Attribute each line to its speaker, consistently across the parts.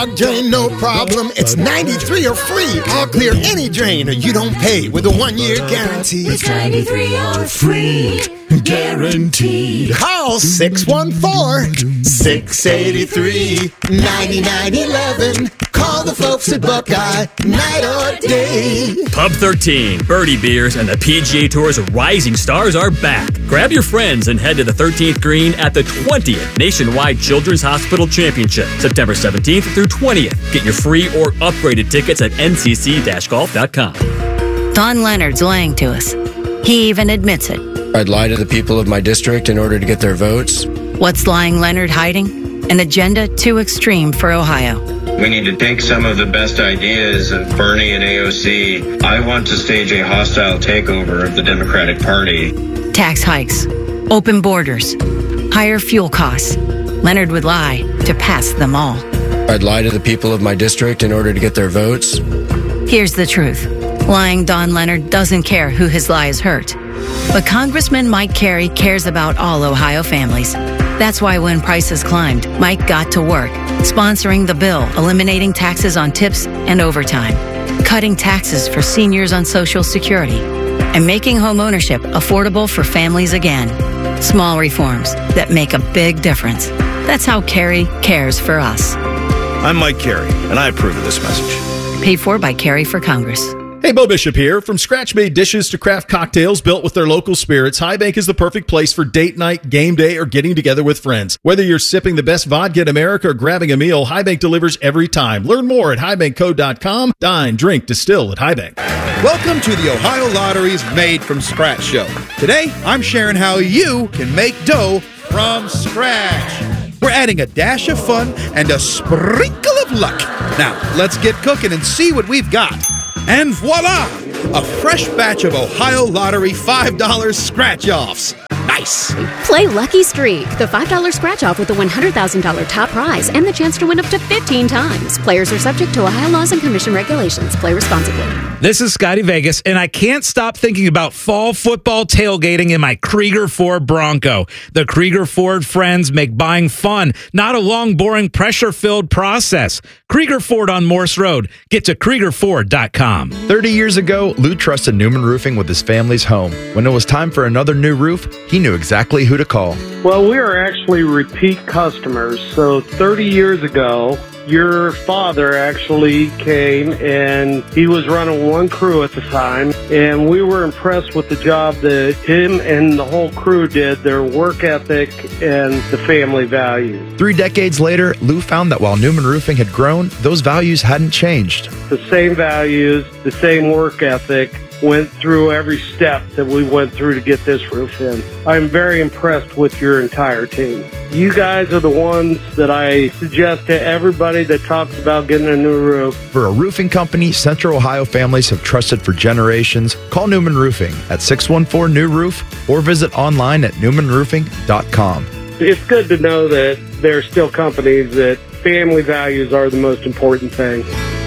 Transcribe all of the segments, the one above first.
Speaker 1: Drain, no problem. It's 93 or free. I'll clear any drain or you don't pay with a 1-year guarantee.
Speaker 2: It's 93 or free. Guaranteed.
Speaker 1: Call 614-683-9911. Call the folks at Buckeye, night or day.
Speaker 3: Pub 13, Birdie Beers, and the PGA Tour's rising stars are back. Grab your friends and head to the 13th green at the 20th Nationwide Children's Hospital Championship, September 17th through 20th. Get your free or upgraded tickets at ncc-golf.com.
Speaker 4: Don Leonard's lying to us. He even admits it.
Speaker 5: I'd lie to the people of my district in order to get their votes.
Speaker 4: What's lying Leonard hiding? An agenda too extreme for Ohio.
Speaker 6: We need to take some of the best ideas of Bernie and AOC. I want to stage a hostile takeover of the Democratic Party.
Speaker 4: Tax hikes, open borders, higher fuel costs. Leonard would lie to pass them all.
Speaker 5: I'd lie to the people of my district in order to get their votes.
Speaker 4: Here's the truth. Lying Don Leonard doesn't care who his lies hurt. But Congressman Mike Carey cares about all Ohio families. That's why when prices climbed, Mike got to work, sponsoring the bill, eliminating taxes on tips and overtime, cutting taxes for seniors on Social Security, and making homeownership affordable for families again. Small reforms that make a big difference. That's how Carey cares for us.
Speaker 7: I'm Mike Carey, and I approve of this message.
Speaker 4: Paid for by Carey for Congress.
Speaker 8: Hey, Bo Bishop here. From scratch-made dishes to craft cocktails built with their local spirits, High Bank is the perfect place for date night, game day, or getting together with friends. Whether you're sipping the best vodka in America or grabbing a meal, High Bank delivers every time. Learn more at highbankcode.com. Dine, drink, distill at High Bank.
Speaker 9: Welcome to the Ohio Lottery's Made from Scratch show. Today, I'm sharing how you can make dough from scratch. We're adding a dash of fun and a sprinkle of luck. Now, let's get cooking and see what we've got. And voila! A fresh batch of Ohio Lottery $5 scratch-offs. Nice!
Speaker 10: Play Lucky Streak, the $5 scratch-off with a $100,000 top prize and the chance to win up to 15 times. Players are subject to Ohio laws and commission regulations. Play responsibly.
Speaker 11: This is Scotty Vegas, and I can't stop thinking about fall football tailgating in my Krieger Ford Bronco. The Krieger Ford friends make buying fun, not a long, boring, pressure-filled process. Krieger Ford on Morse Road. Get to KriegerFord.com.
Speaker 12: 30 years ago, Lou trusted Newman Roofing with his family's home. When it was time for another new roof, he knew exactly who to call.
Speaker 13: Well, we are actually repeat customers. So 30 years ago, your father actually came and he was running one crew at the time, and we were impressed with the job that him and the whole crew did, their work ethic and the family values.
Speaker 12: 3 decades later, Lou found that while Newman Roofing had grown, those values hadn't changed.
Speaker 13: The same values, the same work ethic, went through every step that we went through to get this roof in. I'm very impressed with your entire team. You guys are the ones that I suggest to everybody that talks about getting a new roof.
Speaker 12: For a roofing company Central Ohio families have trusted for generations, call Newman Roofing at 614-NEW-ROOF or visit online at newmanroofing.com.
Speaker 13: It's good to know that there are still companies that family values are the most important thing.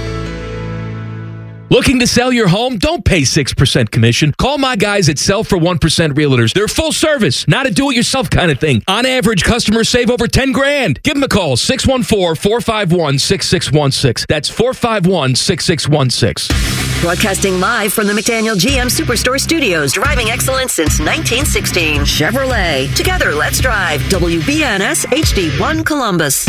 Speaker 14: Looking to sell your home? Don't pay 6% commission. Call my guys at Sell for 1% Realtors. They're full service, not a do-it-yourself kind of thing. On average, customers save over $10,000. Give them a call, 614-451-6616. That's 451-6616.
Speaker 15: Broadcasting live from the McDaniel GM Superstore Studios. Driving excellence since 1916. Chevrolet. Together, let's drive. WBNS HD1 Columbus.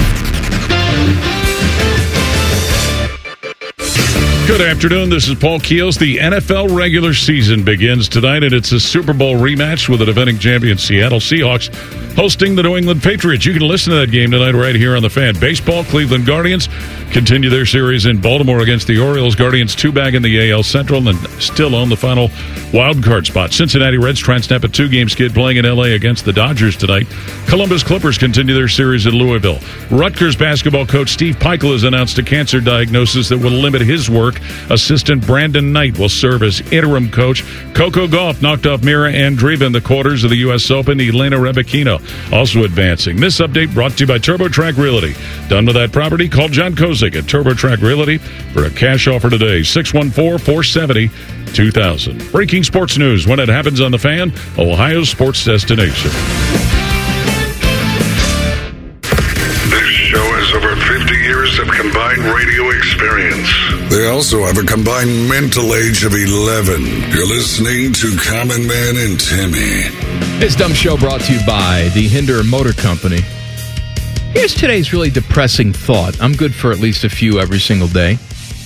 Speaker 16: Good afternoon. This is Paul Keels. The NFL regular season begins tonight, and it's a Super Bowl rematch with the defending champion Seattle Seahawks hosting the New England Patriots. You can listen to that game tonight right here on The Fan. Baseball, Cleveland Guardians continue their series in Baltimore against the Orioles. Guardians 2 back in the AL Central and still own the final wild card spot. Cincinnati Reds try and snap a 2-game skid playing in L.A. against the Dodgers tonight. Columbus Clippers continue their series in Louisville. Rutgers basketball coach Steve Peichel has announced a cancer diagnosis that will limit his work. Assistant Brandon Knight will serve as interim coach. Coco Gauff knocked off Mira Andreeva in the quarters of the U.S. Open. Elena Rybakina also advancing. This update brought to you by TurboTrack Realty. Done with that property? Call John Kozik at TurboTrack Realty for a cash offer today. 614-470-2000. Breaking sports news when it happens on The Fan, Ohio's sports destination.
Speaker 17: This show has over 50 years of combined radio experience. They also have a combined mental age of 11. You're listening to Common Man and Timmy.
Speaker 14: This dumb show brought to you by the Hinder Motor Company. Here's today's really depressing thought. I'm good for at least a few every single day.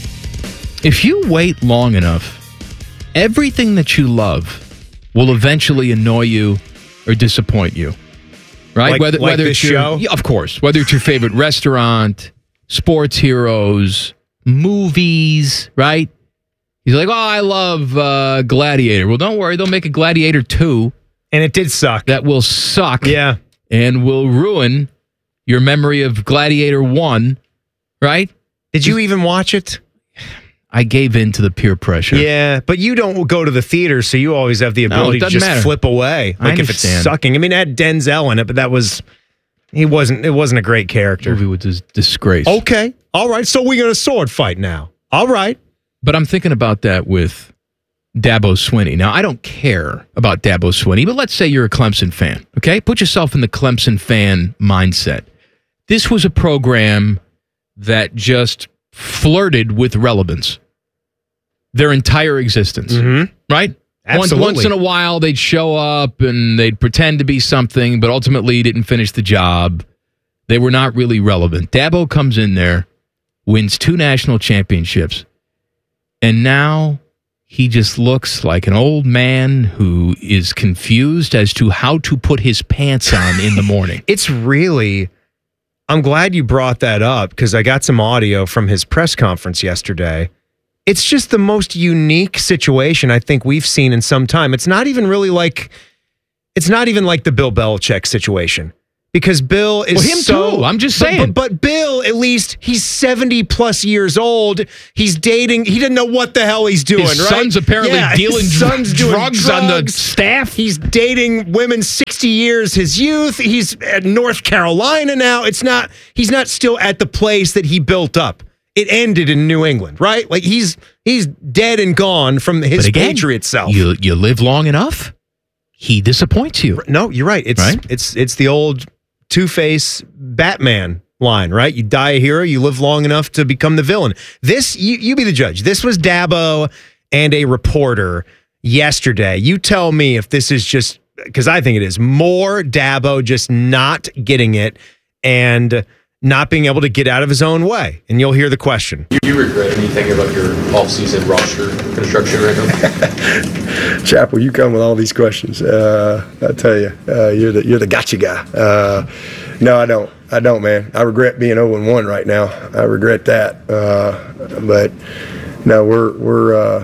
Speaker 14: If you wait long enough, everything that you love will eventually annoy you or disappoint you. Right?
Speaker 18: Like
Speaker 14: whether
Speaker 18: this
Speaker 14: it's your,
Speaker 18: show?
Speaker 14: Yeah, of course. Whether it's your favorite restaurant, sports heroes, movies, right? He's like, oh, I love Gladiator. Well, don't worry. They'll make a Gladiator 2.
Speaker 18: And it did suck.
Speaker 14: That will suck.
Speaker 18: Yeah.
Speaker 14: And will ruin your memory of Gladiator 1, right?
Speaker 18: Did you even watch it?
Speaker 14: I gave in to the peer pressure.
Speaker 18: Yeah, but you don't go to the theater, so you always have the ability to just flip away. Like if it's sucking. I mean, it had Denzel in it, but it wasn't a great character.
Speaker 14: The movie was a disgrace.
Speaker 18: Okay. All right. So we're going to sword fight now. All right.
Speaker 14: But I'm thinking about that with Dabo Swinney. Now, I don't care about Dabo Swinney, but let's say you're a Clemson fan, okay? Put yourself in the Clemson fan mindset. This was a program that just flirted with relevance their entire existence, right?
Speaker 18: Absolutely.
Speaker 14: Once in a while, they'd show up and they'd pretend to be something, but ultimately didn't finish the job. They were not really relevant. Dabo comes in there, wins 2 national championships, and now he just looks like an old man who is confused as to how to put his pants on in the morning.
Speaker 18: I'm glad you brought that up because I got some audio from his press conference yesterday. It's just the most unique situation I think we've seen in some time. It's not even like the Bill Belichick situation. Because Bill is
Speaker 14: too. I'm just saying.
Speaker 18: But Bill, at least, he's 70 plus years old. He's dating. He didn't know what the hell he's doing,
Speaker 14: his
Speaker 18: right?
Speaker 14: son's apparently dealing drugs on the staff.
Speaker 18: He's dating women 60 years his youth. He's at North Carolina now. He's not still at the place that he built up. It ended in New England, right? Like he's dead and gone from his Patriot self.
Speaker 14: You live long enough, he disappoints you.
Speaker 18: No, you're right. It's the old Two-Face Batman line, right? You die a hero, you live long enough to become the villain. This, you be the judge. This was Dabo and a reporter yesterday. You tell me if this is just, because I think it is, more Dabo just not getting it and not being able to get out of his own way. And you'll hear the question.
Speaker 19: Do you regret anything about your off-season roster construction right now?
Speaker 20: Chappell, you come with all these questions. I tell you, you're the gotcha guy. No, I don't. I don't, man. I regret being 0-1 right now. I regret that. But no, we're.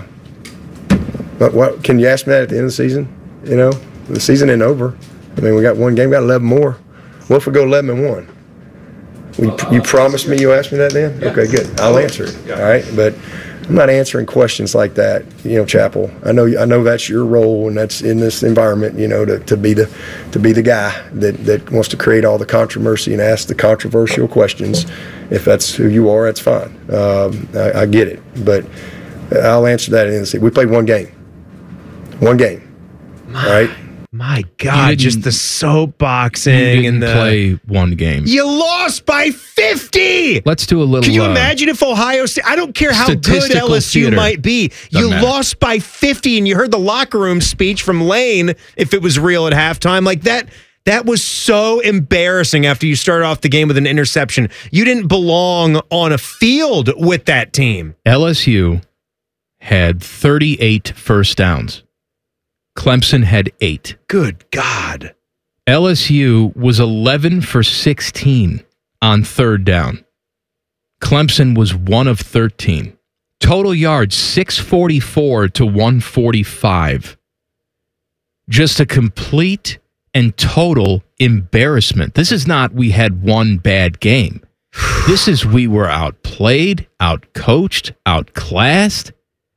Speaker 20: What can you ask me that at the end of the season? You know, the season ain't over. I mean, we got one game, we got 11 more. What if we go 11-1? You promised me you asked me that then? Yeah. Okay, good. I'll answer it. Yeah. All right, but I'm not answering questions like that. You know, Chappell. I know that's your role, and that's in this environment. You know, to be the guy that wants to create all the controversy and ask the controversial questions. If that's who you are, that's fine. I get it, but I'll answer that in the season. We played one game. All right.
Speaker 18: My God, just the soapboxing.
Speaker 14: You didn't play one game.
Speaker 18: You lost by 50!
Speaker 14: Let's do a little...
Speaker 18: Can you imagine if Ohio State... I don't care how good LSU might be. You lost by 50, and you heard the locker room speech from Lane, if it was real at halftime. Like, that was so embarrassing after you started off the game with an interception. You didn't belong on a field with that team.
Speaker 14: LSU had 38 first downs. Clemson had 8.
Speaker 18: Good God.
Speaker 14: LSU was 11 for 16 on third down. Clemson was 1 of 13. Total yards, 644 to 145. Just a complete and total embarrassment. This is not we had one bad game. This is we were outplayed, outcoached, outclassed,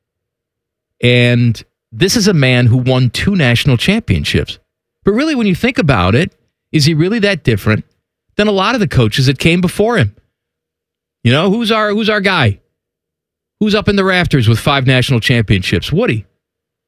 Speaker 14: and this is a man who won 2 national championships. But really, when you think about it, is he really that different than a lot of the coaches that came before him? You know, who's our guy? Who's up in the rafters with 5 national championships? Woody.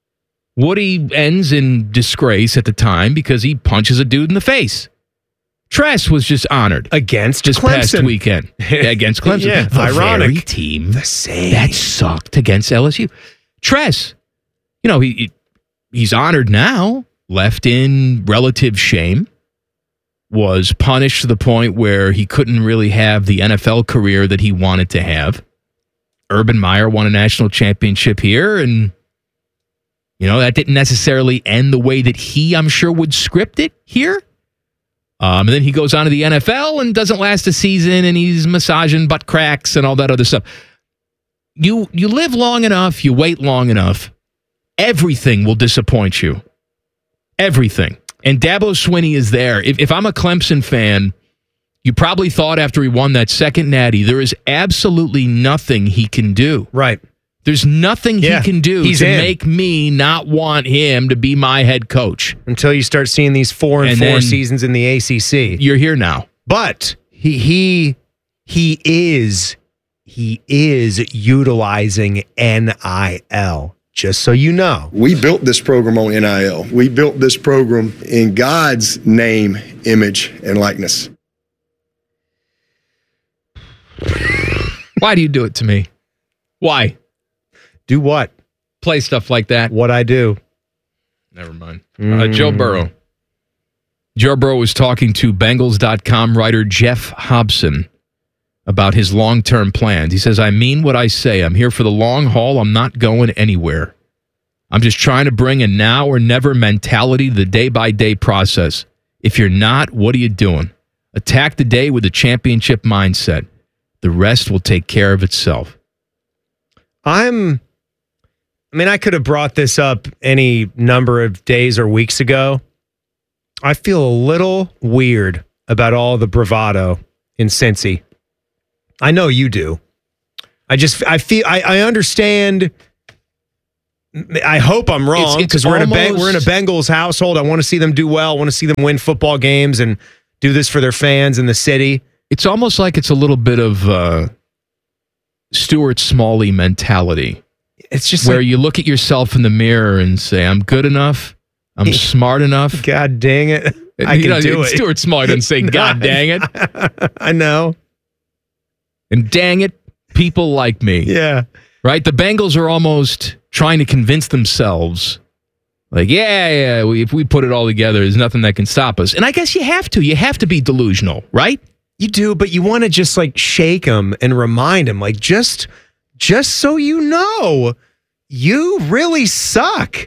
Speaker 14: Woody ends in disgrace at the time because he punches a dude in the face. Tress was just honored
Speaker 18: against
Speaker 14: this
Speaker 18: Clemson.
Speaker 14: past weekend. Against Clemson.
Speaker 18: Yeah,
Speaker 14: the
Speaker 18: ironic.
Speaker 14: very team
Speaker 18: The same.
Speaker 14: that sucked against LSU. Tress, he's honored now, left in relative shame, was punished to the point where he couldn't really have the NFL career that he wanted to have. Urban Meyer won a national championship here, and that didn't necessarily end the way that he, I'm sure, would script it here. And then he goes on to the NFL and doesn't last a season, and he's massaging butt cracks and all that other stuff. You live long enough, you wait long enough, everything will disappoint you. Everything. And Dabo Swinney is there. If I'm a Clemson fan, you probably thought after he won that second natty, there is absolutely nothing he can do.
Speaker 18: Right.
Speaker 14: There's nothing he can do to make me not want him to be my head coach.
Speaker 18: Until you start seeing these 4-4 seasons in the ACC.
Speaker 14: You're here now.
Speaker 18: But he is utilizing NIL. Just so you know.
Speaker 20: We built this program on NIL. We built this program in God's name, image, and likeness.
Speaker 14: Why do you do it to me? Why?
Speaker 18: Do what?
Speaker 14: Play stuff like that.
Speaker 18: What I do.
Speaker 14: Never mind. Joe Burrow. Joe Burrow was talking to Bengals.com writer Jeff Hobson about his long-term plans. He says, I mean what I say. I'm here for the long haul. I'm not going anywhere. I'm just trying to bring a now or never mentality to the day-by-day process. If you're not, what are you doing? Attack the day with a championship mindset. The rest will take care of itself.
Speaker 18: I could have brought this up any number of days or weeks ago. I feel a little weird about all the bravado in Cincy. I know you do. I understand. I hope I'm wrong because we're in a Bengals household. I want to see them do well. I want to see them win football games and do this for their fans in the city.
Speaker 14: It's almost like it's a little bit of Stuart Smalley mentality.
Speaker 18: It's just
Speaker 14: where you look at yourself in the mirror and say, I'm good enough. I'm smart enough.
Speaker 18: God dang it. I can do it.
Speaker 14: Stuart Smalley doesn't say, God dang it.
Speaker 18: I know.
Speaker 14: And dang it, people like me.
Speaker 18: Yeah.
Speaker 14: Right? The Bengals are almost trying to convince themselves, like, if we put it all together, there's nothing that can stop us. And I guess you have to. You have to be delusional, right?
Speaker 18: You do, but you want to just like shake them and remind them, like, just so you know, you really suck,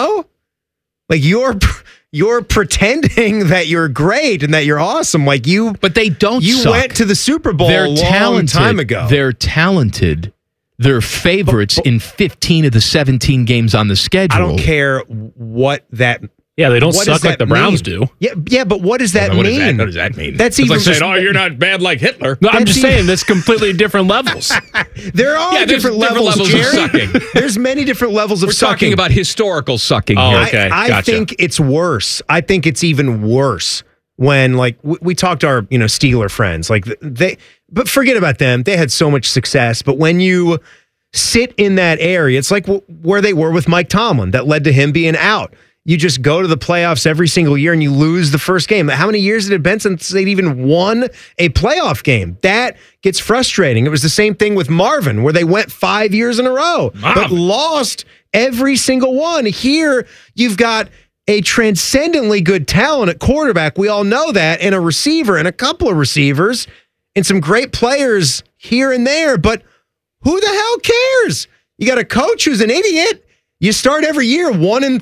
Speaker 18: Like you're pretending that you're great and that you're awesome. Like
Speaker 14: but they don't
Speaker 18: You
Speaker 14: suck.
Speaker 18: went to the Super Bowl
Speaker 14: They're
Speaker 18: a long
Speaker 14: talented.
Speaker 18: time ago.
Speaker 14: They're talented. They're favorites in 15 of the 17 games on the schedule.
Speaker 18: I don't care what that.
Speaker 21: Yeah, they don't suck like the Browns do.
Speaker 18: Yeah, but what does that mean?
Speaker 14: What does that mean?
Speaker 18: That's
Speaker 14: it's
Speaker 18: even
Speaker 14: like saying, you're not bad like Hitler.
Speaker 21: No, I'm just saying that's completely different levels.
Speaker 18: There are different levels,
Speaker 14: of sucking.
Speaker 18: There's many different levels of
Speaker 14: We're
Speaker 18: sucking.
Speaker 14: talking about historical sucking here.
Speaker 21: Okay,
Speaker 18: I think it's worse. I think it's even worse when, like, we talked to our Steeler friends. Like but forget about them. They had so much success. But when you sit in that area, it's like where they were with Mike Tomlin that led to him being out. You just go to the playoffs every single year and you lose the first game. How many years had it been since they'd even won a playoff game? That gets frustrating. It was the same thing with Marvin, where they went 5 years in a row, but lost every single one. Here, you've got a transcendently good talent at quarterback. We all know that, and a receiver and a couple of receivers and some great players here and there. But who the hell cares? You got a coach who's an idiot. You start every year 1-3,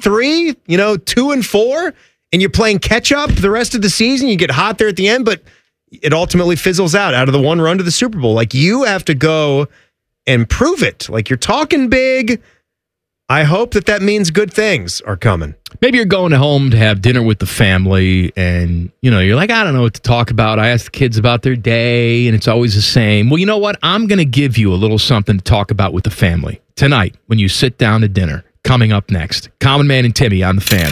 Speaker 18: 2-4, and you're playing catch up the rest of the season. You get hot there at the end, but it ultimately fizzles out of the one run to the Super Bowl. Like, you have to go and prove it. Like, you're talking big. I hope that means good things are coming.
Speaker 14: Maybe you're going home to have dinner with the family and, you're like, I don't know what to talk about. I ask the kids about their day and it's always the same. Well, you know what? I'm going to give you a little something to talk about with the family tonight when you sit down to dinner. Coming up next, Common Man and Timmy on the Fan.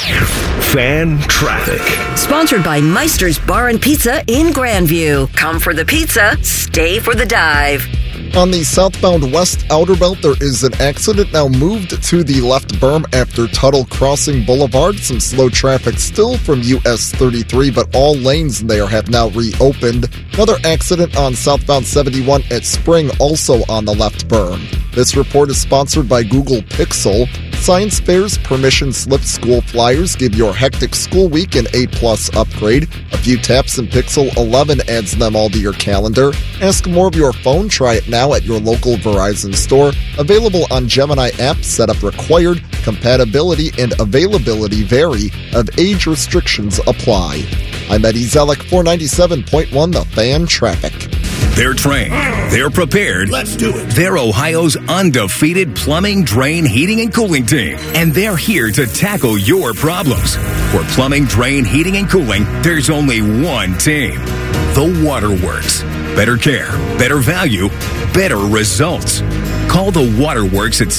Speaker 2: Fan Traffic.
Speaker 15: Sponsored by Meister's Bar and Pizza in Grandview. Come for the pizza, stay for the dive.
Speaker 1: On the southbound west outer belt, there is an accident now moved to the left berm after Tuttle Crossing Boulevard. Some slow traffic still from US 33, but all lanes there have now reopened. Another accident on southbound 71 at Spring, also on the left berm. This report is sponsored by Google Pixel. Science fairs, permission slipped school flyers give your hectic school week an A+ upgrade. A few taps and Pixel 11 adds them all to your calendar. Ask more of your phone. Try it now at your local Verizon store. Available on Gemini app. Setup required. Compatibility and availability vary. Of age restrictions apply. I'm Eddie Zellick, 497.1 The Fan Traffic.
Speaker 2: They're trained. They're prepared.
Speaker 22: Let's do it.
Speaker 2: They're Ohio's undefeated plumbing, drain, heating, and cooling team. And they're here to tackle your problems. For plumbing, drain, heating, and cooling, there's only one team. The Waterworks. Better care, better value, better results. Call the Waterworks at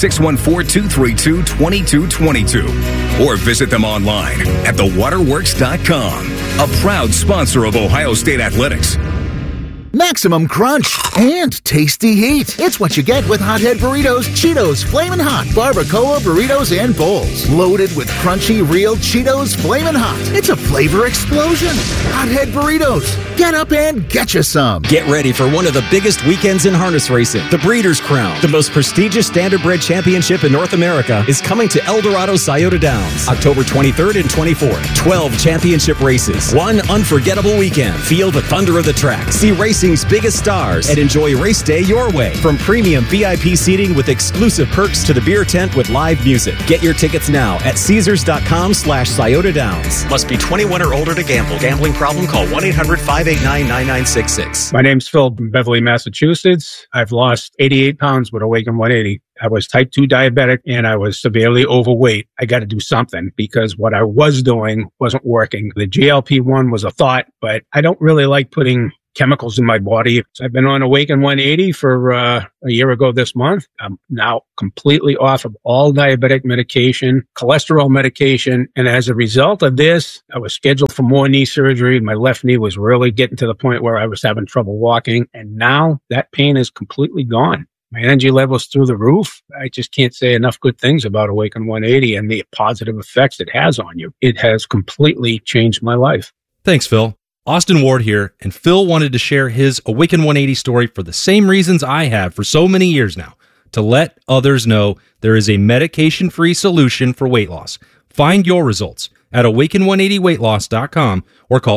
Speaker 2: 614-232-2222 or visit them online at thewaterworks.com. A proud sponsor of Ohio State Athletics.
Speaker 22: Maximum crunch and tasty heat. It's what you get with Hothead Burritos, Cheetos, Flamin' Hot, Barbacoa Burritos, and Bowls. Loaded with crunchy, real Cheetos Flamin' Hot. It's a flavor explosion. Hothead Burritos. Get up and get you some.
Speaker 23: Get ready for one of the biggest weekends in harness racing. The Breeders' Crown, the most prestigious standardbred championship in North America, is coming to El Dorado Scioto Downs, October 23rd and 24th. 12 championship races. One unforgettable weekend. Feel the thunder of the track. See racing's biggest stars and enjoy race day your way. From premium VIP seating with exclusive perks to the beer tent with live music. Get your tickets now at Caesars.com/Scioto Downs. Must be 21 or older to gamble. Gambling problem? Call 1-800-589-9966.
Speaker 24: My name's Phil from Beverly, Massachusetts. I've lost 88 pounds with Awaken 180. I was type 2 diabetic and I was severely overweight. I got to do something because what I was doing wasn't working. The GLP-1 was a thought, but I don't really like putting chemicals in my body. I've been on Awaken 180 for a year ago this month. I'm now completely off of all diabetic medication, cholesterol medication. And as a result of this, I was scheduled for more knee surgery. My left knee was really getting to the point where I was having trouble walking. And now that pain is completely gone. My energy level's through the roof. I just can't say enough good things about Awaken 180 and the positive effects it has on you. It has completely changed my life.
Speaker 25: Thanks, Phil. Austin Ward here, and Phil wanted to share his Awaken 180 story for the same reasons I have for so many years now, to let others know there is a medication-free solution for weight loss. Find your results at awaken180weightloss.com or call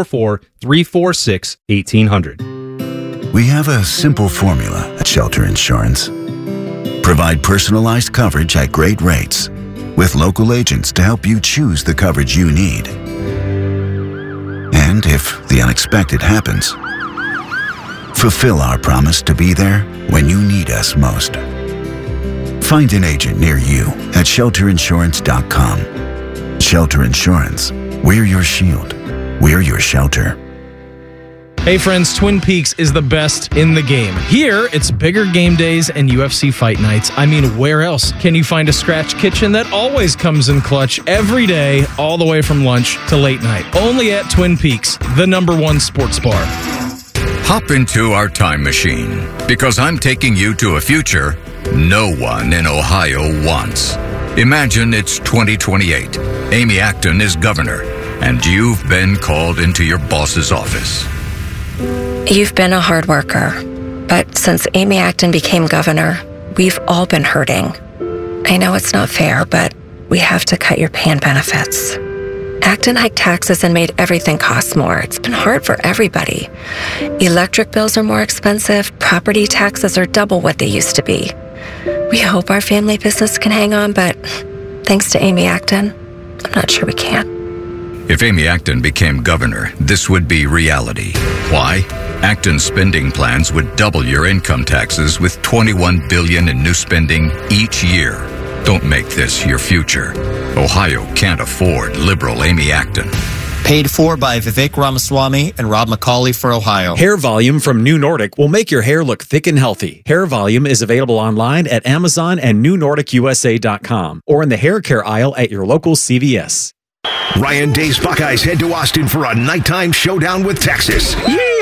Speaker 25: 844-346-1800.
Speaker 26: We have a simple formula at Shelter Insurance. Provide personalized coverage at great rates with local agents to help you choose the coverage you need. And if the unexpected happens, fulfill our promise to be there when you need us most. Find an agent near you at shelterinsurance.com. Shelter Insurance. We're your shield. We're your shelter.
Speaker 21: Hey friends, Twin Peaks is the best in the game. Here, it's bigger game days and UFC fight nights. I mean, where else can you find a scratch kitchen that always comes in clutch every day, all the way from lunch to late night? Only at Twin Peaks, the #1 sports bar.
Speaker 27: Hop into our time machine, because I'm taking you to a future no one in Ohio wants. Imagine it's 2028. Amy Acton is governor, and you've been called into your boss's office.
Speaker 28: You've been a hard worker, but since Amy Acton became governor, we've all been hurting. I know it's not fair, but we have to cut your pay and benefits. Acton hiked taxes and made everything cost more. It's been hard for everybody. Electric bills are more expensive. Property taxes are double what they used to be. We hope our family business can hang on, but thanks to Amy Acton, I'm not sure we can.
Speaker 27: If Amy Acton became governor, this would be reality. Why? Acton's spending plans would double your income taxes with $21 billion in new spending each year. Don't make this your future. Ohio can't afford liberal Amy Acton.
Speaker 29: Paid for by Vivek Ramaswamy and Rob McCauley for Ohio.
Speaker 23: Hair Volume from New Nordic will make your hair look thick and healthy. Hair Volume is available online at Amazon and NewNordicUSA.com or in the hair care aisle at your local CVS.
Speaker 2: Ryan Day's Buckeyes head to Austin for a nighttime showdown with Texas.
Speaker 30: Yeehaw!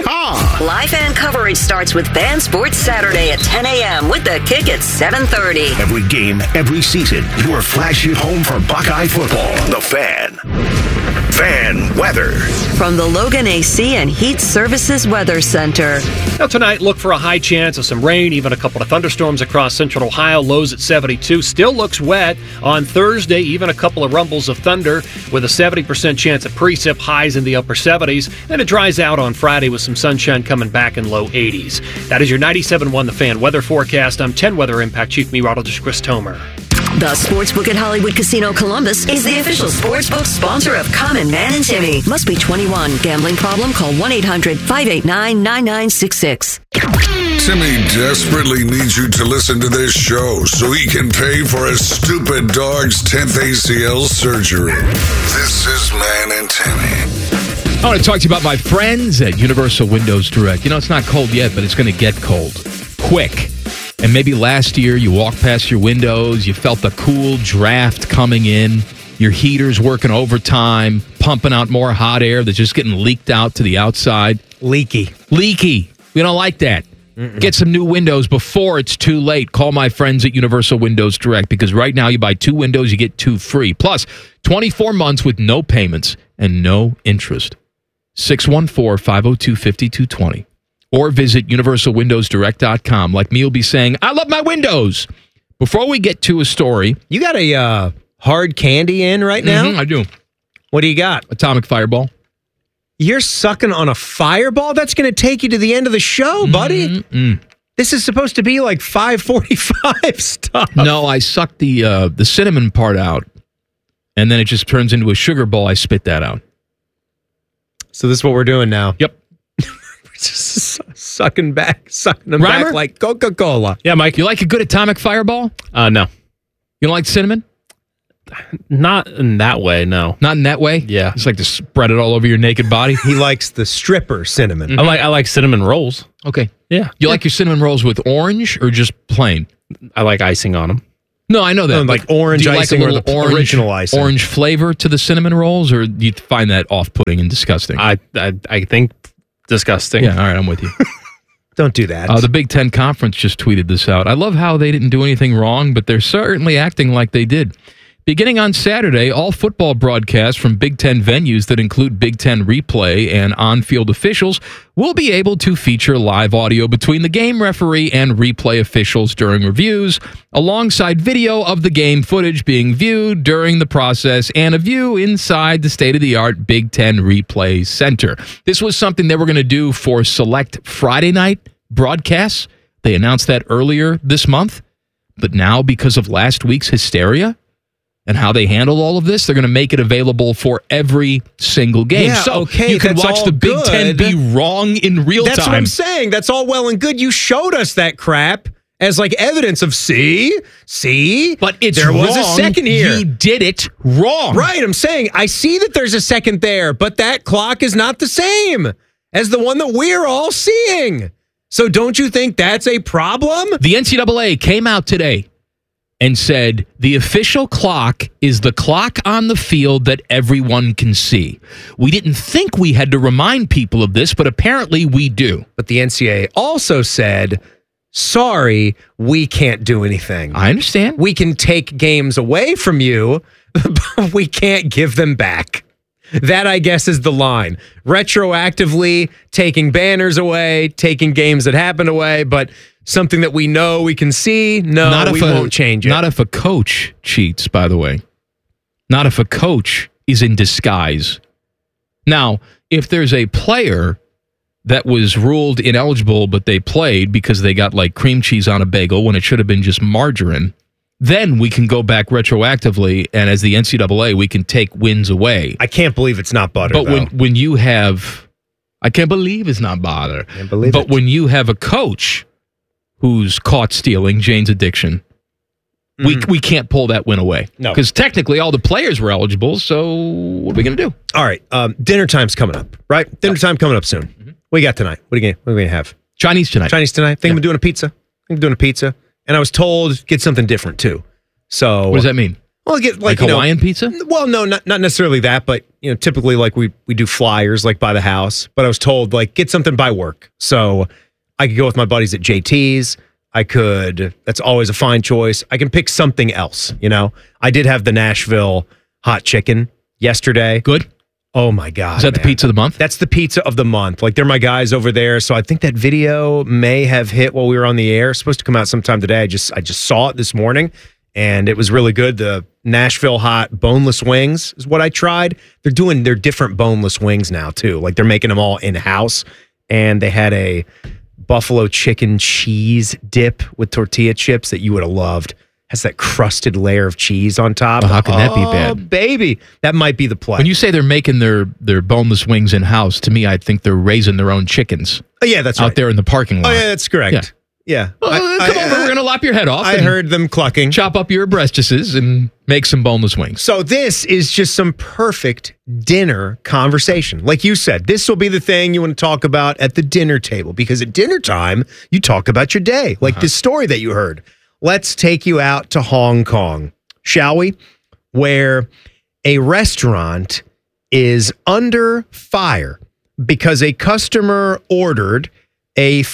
Speaker 22: Yeehaw!
Speaker 15: Live fan coverage starts with Fan Sports Saturday at 10 a.m. with the kick at 7:30.
Speaker 22: Every game, every season, your flashy home for Buckeye football. The Fan. Fan weather.
Speaker 15: From the Logan AC and Heat Services Weather Center.
Speaker 3: Now tonight, look for a high chance of some rain, even a couple of thunderstorms across central Ohio. Lows at 72. Still looks wet. On Thursday, even a couple of rumbles of thunder with a 70% chance of precip, highs in the upper 70s. Then it dries out on Friday with some sunshine coming back in low 80s. That is your 97.1 The Fan weather forecast. I'm 10 Weather Impact Chief Meteorologist Chris Tomer.
Speaker 15: The Sportsbook at Hollywood Casino Columbus is the official sportsbook sponsor of Common Man and Timmy. Must be 21. Gambling problem? Call 1-800-589-9966.
Speaker 17: Timmy desperately needs you to listen to this show so he can pay for his stupid dog's 10th ACL surgery. This is Man and Timmy.
Speaker 14: I want to talk to you about my friends at Universal Windows Direct. You know, it's not cold yet, but it's going to get cold quick. And maybe last year you walked past your windows, you felt the cool draft coming in, your heater's working overtime, pumping out more hot air that's just getting leaked out to the outside.
Speaker 18: Leaky.
Speaker 14: We don't like that. Get some new windows before it's too late. Call my friends at Universal Windows Direct, because right now you buy 2 windows, you get 2 free. Plus, 24 months with no payments and no interest. 614-502-5220. Or visit universalwindowsdirect.com. Like me, you'll be saying, I love my windows. Before we get to a story.
Speaker 18: You got a hard candy in right now?
Speaker 14: I do.
Speaker 18: What do you got?
Speaker 14: Atomic Fireball.
Speaker 18: You're sucking on a fireball? That's going to take you to the end of the show, buddy. This is supposed to be like 5:45 stuff.
Speaker 14: No, I sucked the cinnamon part out, and then it just turns into a sugar ball. I spit that out.
Speaker 18: So this is what we're doing now.
Speaker 14: Yep.
Speaker 18: Just sucking them back like Coca-Cola.
Speaker 14: Yeah, Mike, you like a good Atomic Fireball?
Speaker 4: No.
Speaker 14: You don't like cinnamon?
Speaker 4: Not in that way, no.
Speaker 14: Not in that way?
Speaker 4: Yeah.
Speaker 14: Just like to spread it all over your naked body?
Speaker 18: He likes the stripper cinnamon.
Speaker 4: I like cinnamon rolls.
Speaker 14: Okay.
Speaker 4: Yeah.
Speaker 14: You like your cinnamon rolls with orange or just plain?
Speaker 4: I like icing on them.
Speaker 14: No, I know that.
Speaker 18: Like orange icing or the original icing.
Speaker 14: Orange flavor to the cinnamon rolls, or do you find that off-putting and disgusting?
Speaker 4: I think disgusting.
Speaker 14: Yeah, all right, I'm with you.
Speaker 18: Don't do that.
Speaker 14: The Big Ten Conference just tweeted this out. I love how they didn't do anything wrong, but they're certainly acting like they did. Beginning on Saturday, all football broadcasts from Big Ten venues that include Big Ten replay and on-field officials will be able to feature live audio between the game referee and replay officials during reviews, alongside video of the game footage being viewed during the process and a view inside the state-of-the-art Big Ten Replay Center. This was something they were going to do for select Friday night broadcasts. They announced that earlier this month, but now because of last week's hysteria and how they handled all of this, they're going to make it available for every single game.
Speaker 18: Yeah,
Speaker 14: so
Speaker 18: okay,
Speaker 14: you can
Speaker 18: that's
Speaker 14: watch
Speaker 18: all
Speaker 14: the Big
Speaker 18: good.
Speaker 14: Ten be wrong in real time.
Speaker 18: That's what I'm saying. That's all well and good. You showed us that crap as like evidence of see,
Speaker 14: but it's
Speaker 18: there was a
Speaker 14: wrong.
Speaker 18: second here.
Speaker 14: You did it wrong.
Speaker 18: Right, I'm saying I see that there's a second there, but that clock is not the same as the one that we're all seeing. So don't you think that's a problem?
Speaker 14: The NCAA came out today and said the official clock is the clock on the field that everyone can see. We didn't think we had to remind people of this, but apparently we do.
Speaker 18: But the NCAA also said, sorry, we can't do anything.
Speaker 14: I understand.
Speaker 18: We can take games away from you, but we can't give them back. That, I guess, is the line. Retroactively taking banners away, taking games that happened away, but something that we know we can see, we won't change it.
Speaker 14: Not if a coach cheats, by the way. Not if a coach is in disguise. Now, if there's a player that was ruled ineligible, but they played because they got like cream cheese on a bagel when it should have been just margarine, then we can go back retroactively, and as the NCAA, we can take wins away.
Speaker 18: I can't believe it's not butter,
Speaker 14: But when you have... I can't believe it's not butter.
Speaker 18: Can't believe
Speaker 14: but
Speaker 18: it.
Speaker 14: when you have a coach who's caught stealing, Jane's Addiction, we can't pull that win away.
Speaker 18: No.
Speaker 14: Because technically all the players were eligible, so what are we going to do?
Speaker 18: All right, dinner time's coming up, right? Dinner time coming up soon. What do you got tonight? What are we going to have?
Speaker 14: Chinese tonight.
Speaker 18: Think I'm doing a pizza. And I was told get something different too. So
Speaker 14: what does that mean?
Speaker 18: Well, get
Speaker 14: Like Hawaiian pizza?
Speaker 18: Well, no, not necessarily that, but typically like we do flyers like by the house. But I was told like get something by work, so I could go with my buddies at JT's. That's always a fine choice. I can pick something else. I did have the Nashville hot chicken yesterday.
Speaker 14: Good.
Speaker 18: Oh my God!
Speaker 14: Is that the pizza of the month?
Speaker 18: That's the pizza of the month. Like they're my guys over there, so I think that video may have hit while we were on the air. It's supposed to come out sometime today. I just saw it this morning. And it was really good. The Nashville hot boneless wings is what I tried. They're doing their different boneless wings now, too. Like they're making them all in-house. And they had a buffalo chicken cheese dip with tortilla chips that you would have loved. Has that crusted layer of cheese on top.
Speaker 14: Well, how can that be bad?
Speaker 18: Baby. That might be the play.
Speaker 14: When you say they're making their boneless wings in-house, to me, I think they're raising their own chickens.
Speaker 18: Oh, yeah, that's
Speaker 14: out
Speaker 18: right.
Speaker 14: there in the parking lot.
Speaker 18: Oh, yeah, that's correct. Yeah.
Speaker 14: Come over, we're going to lop your head off.
Speaker 18: I heard them clucking.
Speaker 14: Chop up your breastises and make some boneless wings.
Speaker 18: So this is just some perfect dinner conversation. Like you said, this will be the thing you want to talk about at the dinner table because at dinner time, you talk about your day, like this story that you heard. Let's take you out to Hong Kong, shall we? Where a restaurant is under fire because a customer ordered a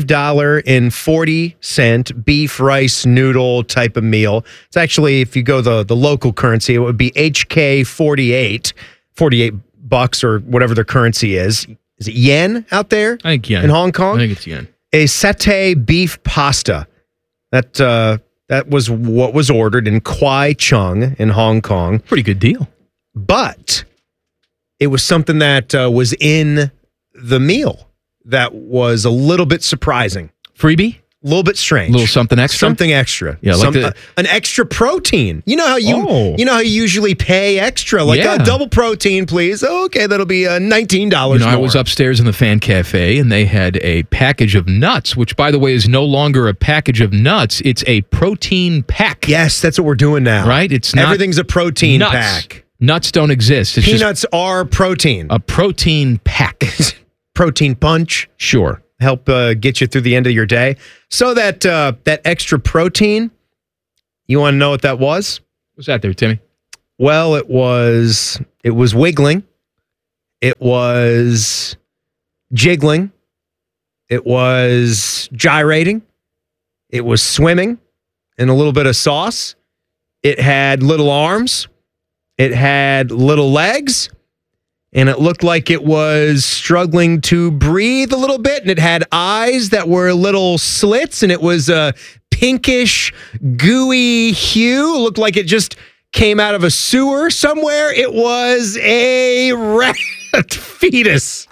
Speaker 18: $5.40 beef rice noodle type of meal. It's actually, if you go the local currency, it would be HK 48 bucks or whatever their currency is. Is it yen out there?
Speaker 14: I think yen.
Speaker 18: In Hong Kong?
Speaker 14: I think it's yen.
Speaker 18: A satay beef pasta. That was what was ordered in Kwai Chung in Hong Kong.
Speaker 14: Pretty good deal.
Speaker 18: But it was something that was in the meal that was a little bit surprising.
Speaker 14: Freebie?
Speaker 18: A little bit strange.
Speaker 14: A little something extra?
Speaker 18: Something extra.
Speaker 14: Yeah, like
Speaker 18: an extra protein. You know how you usually pay extra, like a double protein, please. Oh, okay, that'll be $19 more.
Speaker 14: I was upstairs in the fan cafe, and they had a package of nuts, which, by the way, is no longer a package of nuts. It's a protein pack.
Speaker 18: Yes, that's what we're doing now.
Speaker 14: Right? It's not
Speaker 18: everything's a protein pack.
Speaker 14: Nuts don't exist. It's
Speaker 18: Peanuts are protein.
Speaker 14: A protein pack.
Speaker 18: Protein punch.
Speaker 14: Sure.
Speaker 18: Help get you through the end of your day. So that extra protein, you want to know what that was?
Speaker 14: What's that there, Timmy?
Speaker 18: Well, it was wiggling. It was jiggling. It was gyrating. It was swimming in a little bit of sauce. It had little arms. It had little legs. And it looked like it was struggling to breathe a little bit. And it had eyes that were little slits. And it was a pinkish, gooey hue. It looked like it just came out of a sewer somewhere. It was a rat fetus.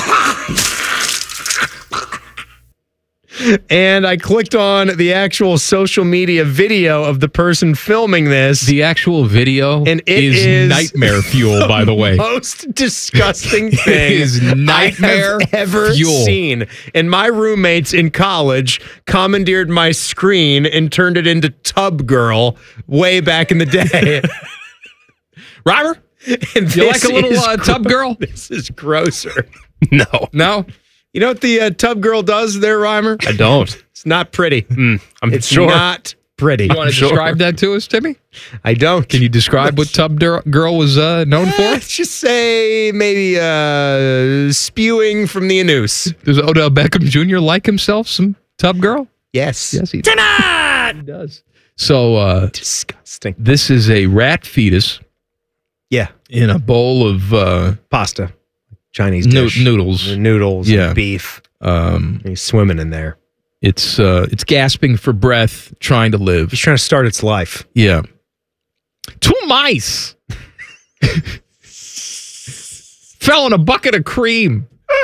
Speaker 18: And I clicked on the actual social media video of the person filming this.
Speaker 14: The actual video
Speaker 18: and it
Speaker 14: is nightmare fuel, by the way.
Speaker 18: Most disgusting thing
Speaker 14: is nightmare
Speaker 18: I have ever
Speaker 14: fuel.
Speaker 18: seen. And my roommates in college commandeered my screen and turned it into Tub Girl way back in the day.
Speaker 14: Robert, you like a little Tub Girl?
Speaker 18: This is grosser.
Speaker 14: No.
Speaker 18: You know what the Tub Girl does there, Reimer?
Speaker 4: I don't.
Speaker 18: It's not pretty.
Speaker 4: I'm
Speaker 18: sure. Not pretty.
Speaker 14: You want to describe that to us, Timmy?
Speaker 18: I don't.
Speaker 14: Can you describe what Tub Girl was known for?
Speaker 18: Let's just say maybe spewing from the anus.
Speaker 14: Does Odell Beckham Jr. like himself some Tub Girl?
Speaker 18: Yes.
Speaker 14: Yes, he does.
Speaker 18: Tonight!
Speaker 14: He does. So,
Speaker 18: disgusting.
Speaker 14: This is a rat fetus.
Speaker 18: Yeah.
Speaker 14: In a bowl of
Speaker 18: pasta. Chinese dish.
Speaker 14: Noodles.
Speaker 18: Noodles and beef. He's swimming in there.
Speaker 14: It's gasping for breath, trying to live.
Speaker 18: He's trying to start its life.
Speaker 14: Yeah. 2 mice fell in a bucket of cream.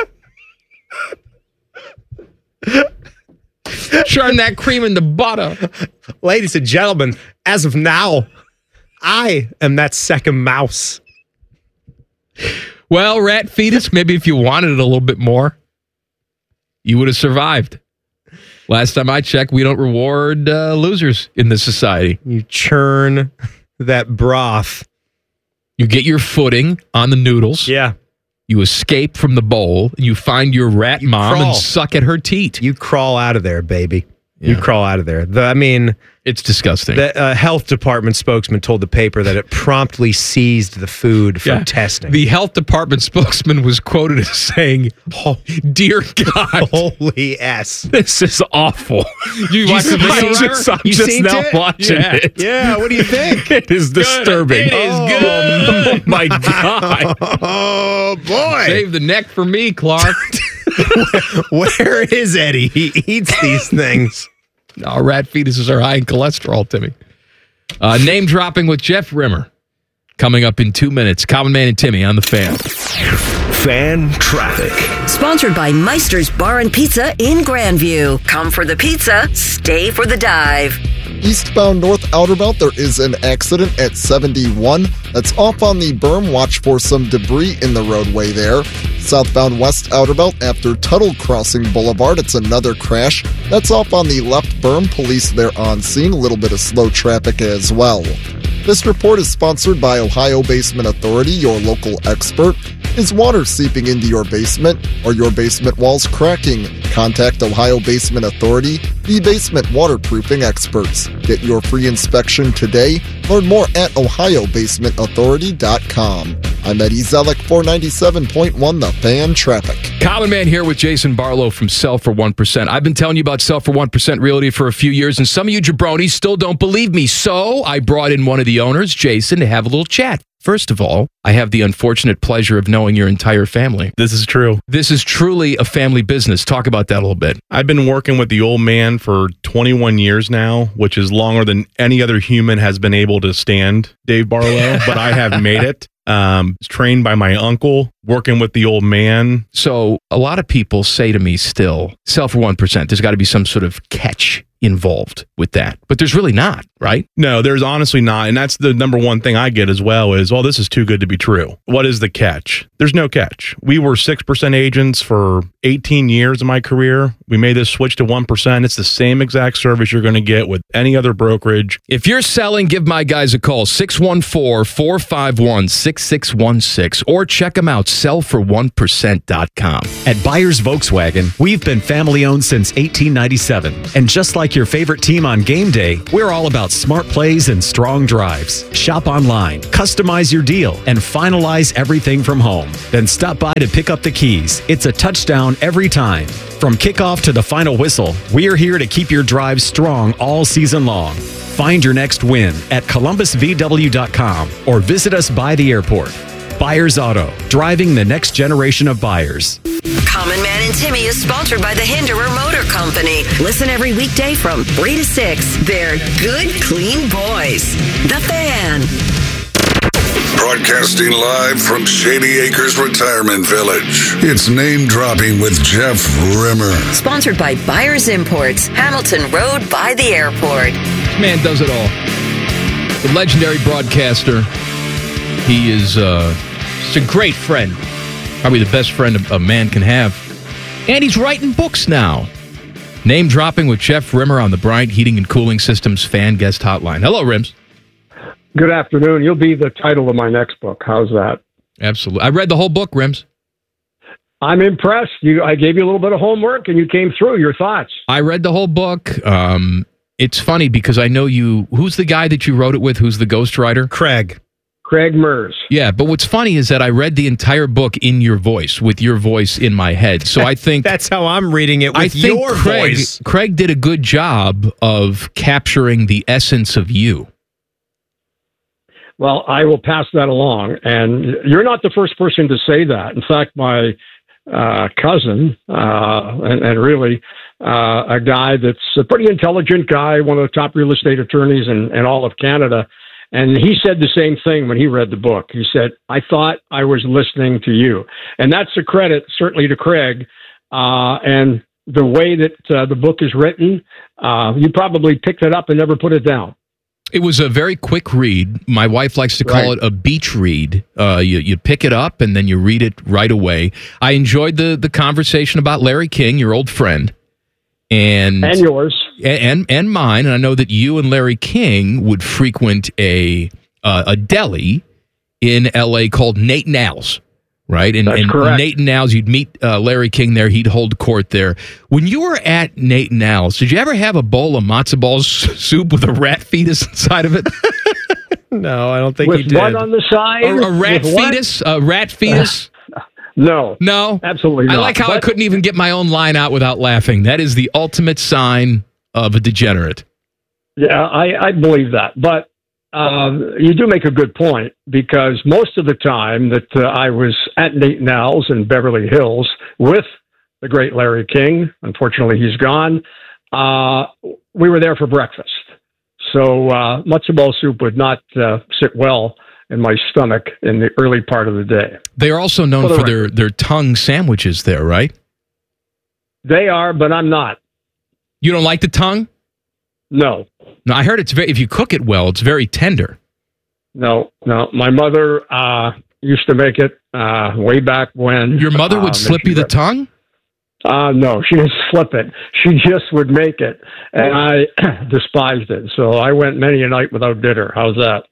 Speaker 14: Churn that cream into butter.
Speaker 18: Ladies and gentlemen, as of now, I am that second mouse.
Speaker 14: Well, rat fetus, maybe if you wanted it a little bit more, you would have survived. Last time I checked, we don't reward losers in this society.
Speaker 18: You churn that broth.
Speaker 14: You get your footing on the noodles.
Speaker 18: Yeah.
Speaker 14: You escape from the bowl. You find your rat mom and suck at her teat.
Speaker 18: You crawl out of there, baby. You crawl out of there.
Speaker 14: It's disgusting.
Speaker 18: The health department spokesman told the paper that it promptly seized the food from testing.
Speaker 14: The health department spokesman was quoted as saying, "Oh, dear God,
Speaker 18: holy S,
Speaker 14: this is awful."
Speaker 18: You watched the video?
Speaker 14: I'm just now watching it.
Speaker 18: Yeah, what do you think?
Speaker 14: It is disturbing.
Speaker 18: It is
Speaker 14: good. Oh my God.
Speaker 18: Oh boy.
Speaker 14: Save the neck for me, Clark.
Speaker 18: Where is Eddie? He eats these things.
Speaker 14: No, rat fetuses are high in cholesterol, Timmy. Name dropping with Jeff Rimmer. Coming up in 2 minutes. Common Man and Timmy on the Fan.
Speaker 2: Fan traffic.
Speaker 15: Sponsored by Meister's Bar and Pizza in Grandview. Come for the pizza, stay for the dive.
Speaker 1: Eastbound North Outer Belt, there is an accident at 71. That's off on the berm. Watch for some debris in the roadway there. Southbound West Outer Belt after Tuttle Crossing Boulevard, it's another crash. That's off on the left berm. Police there on scene. A little bit of slow traffic as well. This report is sponsored by Ohio Basement Authority, your local expert. Is water seeping into your basement? Are your basement walls cracking? Contact Ohio Basement Authority, the basement waterproofing experts. Get your free inspection today. Learn more at ohiobasementauthority.com. I'm Eddie Zellick, 497.1 The Fan Traffic.
Speaker 14: Common Man here with Jason Barlow from Sell for 1%. I've been telling you about Sell for 1% Realty for a few years, and some of you jabronis still don't believe me. So I brought in one of the owners, Jason, to have a little chat. First of all, I have the unfortunate pleasure of knowing your entire family.
Speaker 5: This is true.
Speaker 14: This is truly a family business. Talk about that a little bit.
Speaker 5: I've been working with the old man for 21 years now, which is longer than any other human has been able to stand, Dave Barlow, but I have made it. Trained by my uncle, working with the old man.
Speaker 14: So a lot of people say to me still, Sell for 1%, there's got to be some sort of catch involved with that. But there's really not, right?
Speaker 5: No, there's honestly not. And that's the number one thing I get as well is, well, this is too good to be true. What is the catch? There's no catch. We were 6% agents for 18 years of my career. We made this switch to 1%. It's the same exact service you're going to get with any other brokerage.
Speaker 14: If you're selling, give my guys a call, 614-451-6616, or check them out, sellfor1%.com.
Speaker 23: At Byers Volkswagen, we've been family-owned since 1897. And just like your favorite team on game day, we're all about smart plays and strong drives. Shop online, customize your deal, and finalize everything from home. Then stop by to pick up the keys. It's a touchdown every time. From kickoff to the final whistle, we're here to keep your drive strong all season long. Find your next win at columbusvw.com or visit us by the airport. Byers Auto, driving the next generation of buyers.
Speaker 15: Common Man and Timmy is sponsored by the Hinderer Motor Company. Listen every weekday from 3 to 6. They're good, clean boys. The Fan.
Speaker 17: Broadcasting live from Shady Acres Retirement Village. It's Name Dropping with Jeff Rimmer.
Speaker 15: Sponsored by Byers Imports, Hamilton Road by the airport.
Speaker 14: Man does it all. The legendary broadcaster. He is just a great friend. Probably the best friend a man can have. And he's writing books now. Name dropping with Jeff Rimmer on the Bryant Heating and Cooling Systems Fan Guest Hotline. Hello, Rims.
Speaker 6: Good afternoon. You'll be the title of my next book. How's that?
Speaker 14: Absolutely. I read the whole book, Rims.
Speaker 6: I'm impressed. I gave you a little bit of homework, and you came through. Your thoughts?
Speaker 14: I read the whole book. It's funny because I know you. Who's the guy that you wrote it with? Who's the ghostwriter?
Speaker 6: Craig Mers.
Speaker 14: Yeah, but what's funny is that I read the entire book in your voice, with your voice in my head. So I think
Speaker 18: that's how I'm reading it with your voice.
Speaker 14: Craig did a good job of capturing the essence of you.
Speaker 6: Well, I will pass that along. And you're not the first person to say that. In fact, my cousin, and really a guy that's a pretty intelligent guy, one of the top real estate attorneys in all of Canada, and he said the same thing when he read the book. He said, I thought I was listening to you. And that's a credit, certainly, to Craig. And the way that the book is written, you probably picked it up and never put it down.
Speaker 14: It was a very quick read. My wife likes to call it a beach read. You pick it up and then you read it right away. I enjoyed the conversation about Larry King, your old friend. And
Speaker 6: yours.
Speaker 14: And mine. And I know that you and Larry King would frequent a deli in L.A. called Nate Nal's. right? And Nate and Al's, you'd meet Larry King there. He'd hold court there. When you were at Nate and Al's, did you ever have a bowl of matzo ball soup with a rat fetus inside of it?
Speaker 18: No, I don't think
Speaker 6: with
Speaker 18: he did.
Speaker 6: what on the side?
Speaker 14: A rat fetus? A rat fetus?
Speaker 6: No.
Speaker 14: No?
Speaker 6: Absolutely not.
Speaker 14: I like how I couldn't even get my own line out without laughing. That is the ultimate sign of a degenerate.
Speaker 6: Yeah, I believe that. But you do make a good point, because most of the time that I was at Nate and Al's in Beverly Hills with the great Larry King, unfortunately he's gone, we were there for breakfast. So matzo ball soup would not sit well in my stomach in the early part of the day.
Speaker 14: They are also known for their tongue sandwiches there, right?
Speaker 6: They are, but I'm not.
Speaker 14: You don't like the tongue?
Speaker 6: No.
Speaker 14: No, I heard if you cook it well, it's very tender.
Speaker 6: No. My mother used to make it way back when.
Speaker 14: Your mother would slip you the tongue?
Speaker 6: No, she didn't slip it. She just would make it, and I despised it. So I went many a night without dinner. How's that?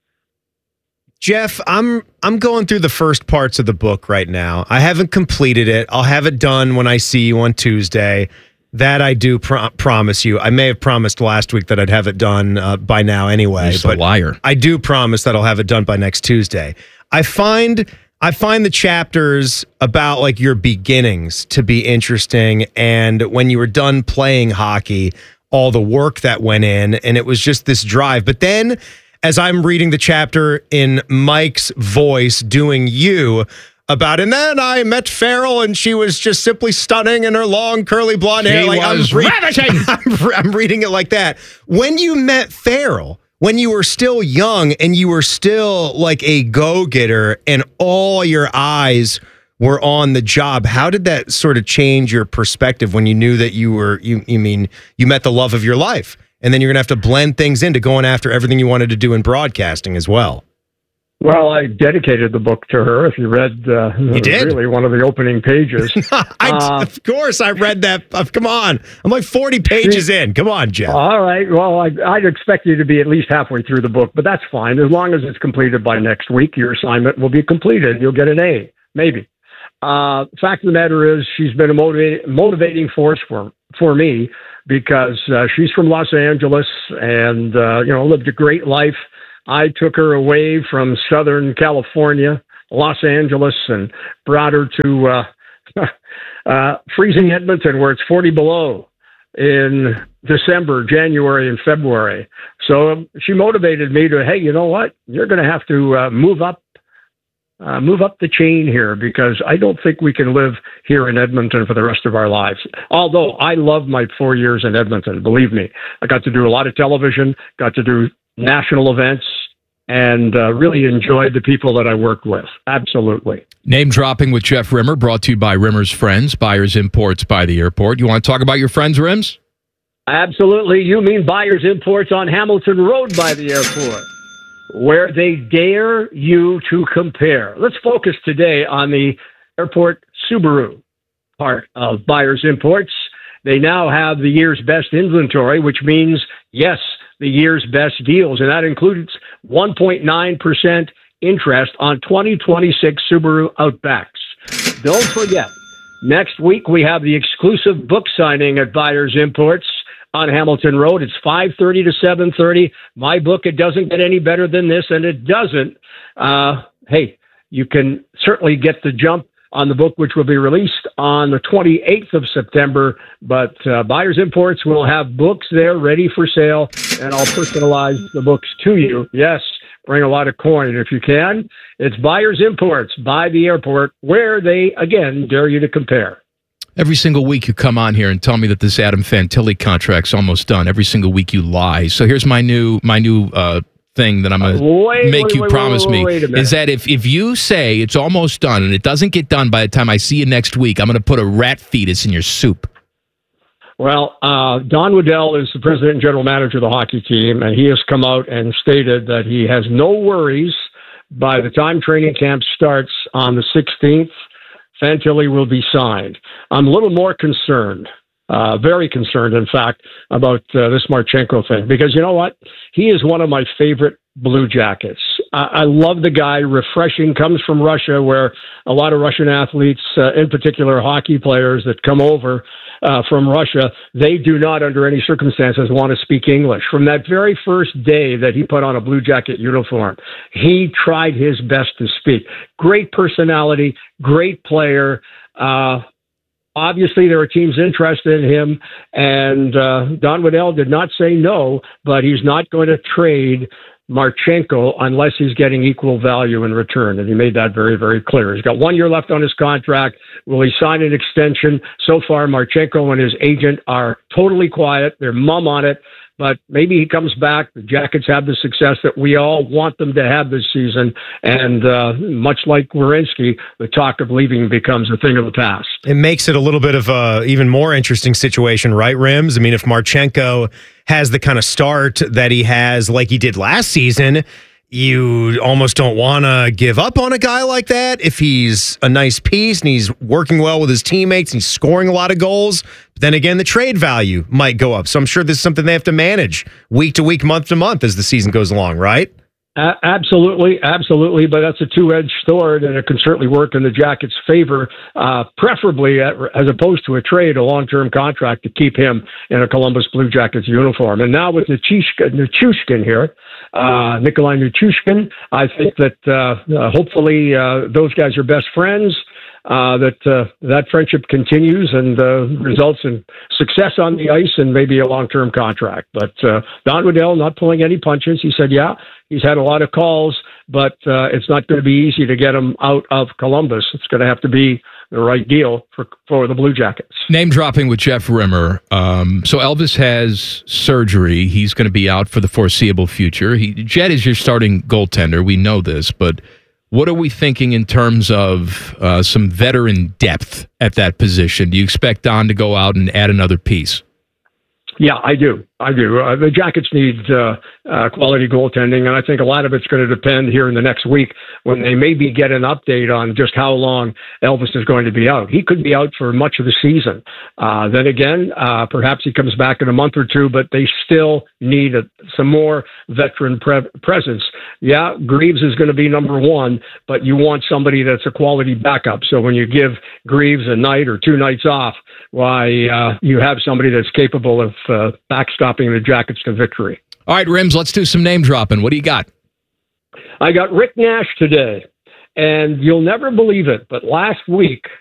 Speaker 18: Jeff, I'm going through the first parts of the book right now. I haven't completed it. I'll have it done when I see you on Tuesday. That I do promise you. I may have promised last week that I'd have it done by now anyway.
Speaker 14: You're a liar.
Speaker 18: I do promise that I'll have it done by next Tuesday. I find the chapters about like your beginnings to be interesting, and when you were done playing hockey, all the work that went in, and it was just this drive. But then, as I'm reading the chapter in Mike's voice doing you about, and then I met Farrell and she was just simply stunning in her long curly blonde hair.
Speaker 14: Like, ravishing.
Speaker 18: I'm reading it like that. When you met Farrell, when you were still young and you were still like a go-getter and all your eyes were on the job, how did that sort of change your perspective when you knew that you met the love of your life, and then you're going to have to blend things into going after everything you wanted to do in broadcasting as well?
Speaker 6: Well, I dedicated the book to her. If you read
Speaker 18: you did?
Speaker 6: Really one of the opening pages.
Speaker 18: Of course, I read that. Come on. I'm like 40 pages in. Come on, Jeff.
Speaker 6: All right. Well, I'd expect you to be at least halfway through the book, but that's fine. As long as it's completed by next week, your assignment will be completed. You'll get an A, maybe. Fact of the matter is, she's been a motivating force for me, because she's from Los Angeles and lived a great life. I took her away from Southern California, Los Angeles, and brought her to freezing Edmonton, where it's 40 below in December, January, and February. So she motivated me to, hey, you know what? You're going to have to move up the chain here, because I don't think we can live here in Edmonton for the rest of our lives. Although I love my 4 years in Edmonton, believe me. I got to do a lot of television, got to do national events, and really enjoyed the people that I worked with. Absolutely.
Speaker 14: Name dropping with Jeff Rimmer, brought to you by Rimmer's Friends, Buyers Imports by the airport. You want to talk about your friends, Rims?
Speaker 6: Absolutely. You mean Buyers Imports on Hamilton Road by the airport, where they dare you to compare. Let's focus today on the airport Subaru part of Buyers Imports. They now have the year's best inventory, which means, yes, the year's best deals, and that includes 1.9% interest on 2026 Subaru Outbacks. Don't forget, next week we have the exclusive book signing at Buyers Imports on Hamilton Road. It's 5:30 to 7:30. My book, it doesn't get any better than this, and it doesn't. Hey, you can certainly get the jump on the book, which will be released on the 28th of September. But Buyers Imports will have books there ready for sale, and I'll personalize the books to you. Yes, bring a lot of coin if you can. It's Buyers Imports by the airport, where they, again, dare you to compare.
Speaker 14: Every single week you come on here and tell me that this Adam Fantilli contract's almost done. Every single week you lie. So here's my new thing that I'm going to make you promise me is that if you say it's almost done and it doesn't get done by the time I see you next week, I'm going to put a rat fetus in your soup.
Speaker 6: Well, Don Waddell is the president and general manager of the hockey team, and he has come out and stated that he has no worries. By the time training camp starts on the 16th, Fantilli will be signed. I'm a little more concerned, very concerned, in fact, about this Marchenko thing, because you know what? He is one of my favorite Blue Jackets. I love the guy, refreshing, comes from Russia, where a lot of Russian athletes, in particular hockey players that come over from Russia, they do not under any circumstances want to speak English. From that very first day that he put on a Blue Jacket uniform, he tried his best to speak. Great personality, great player. Obviously, there are teams interested in him, and Don Waddell did not say no, but he's not going to trade Marchenko unless he's getting equal value in return. And he made that very, very clear. He's got 1 year left on his contract. Will he sign an extension? So far, Marchenko and his agent are totally quiet. They're mum on it. But maybe he comes back. The Jackets have the success that we all want them to have this season. And much like Werenski, the talk of leaving becomes a thing of the past.
Speaker 18: It makes it a little bit of a even more interesting situation, right, Rims? I mean, if Marchenko has the kind of start that he has like he did last season, you almost don't want to give up on a guy like that if he's a nice piece and he's working well with his teammates and he's scoring a lot of goals. But then again, the trade value might go up. So I'm sure this is something they have to manage week to week, month to month as the season goes along, right?
Speaker 6: Absolutely, absolutely. But that's a two-edged sword, and it can certainly work in the Jackets' favor, preferably as opposed to a trade, a long-term contract to keep him in a Columbus Blue Jackets uniform. And now with Nichushkin here, Nikolai Nichushkin, I think that hopefully those guys are best friends. That friendship continues and results in success on the ice and maybe a long-term contract. But Don Waddell not pulling any punches. He said, yeah, he's had a lot of calls, but it's not going to be easy to get him out of Columbus. It's going to have to be the right deal for the Blue Jackets.
Speaker 14: Name dropping with Jeff Rimmer. So Elvis has surgery. He's going to be out for the foreseeable future. Jed is your starting goaltender. We know this, but what are we thinking in terms of some veteran depth at that position? Do you expect Don to go out and add another piece?
Speaker 6: Yeah, I do. The Jackets need quality goaltending, and I think a lot of it's going to depend here in the next week when they maybe get an update on just how long Elvis is going to be out. He could be out for much of the season. Then again, perhaps he comes back in a month or two, but they still need some more veteran presence. Yeah, Greaves is going to be number one, but you want somebody that's a quality backup. So when you give Greaves a night or 2 nights off, you have somebody that's capable of backstopping the Jackets to victory.
Speaker 14: All right, Rims, let's do some name dropping. What do you got?
Speaker 6: I got Rick Nash today, and you'll never believe it, but last week